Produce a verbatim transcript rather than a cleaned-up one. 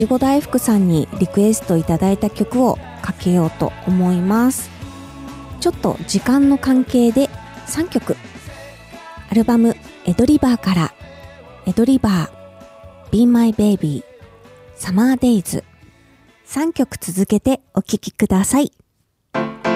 いちご大福さんにリクエストいただいた曲をかけようと思います。ちょっと時間の関係でさんきょく。アルバムエドリバーからエドリバー、Be My Baby、Summer Days、さんきょく続けてお聴きください。